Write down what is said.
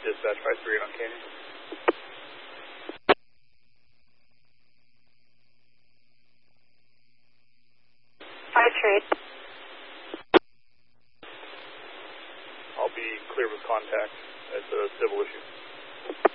Dispatch 538 on Canyon. Trade. I'll be clear with contact as a civil issue.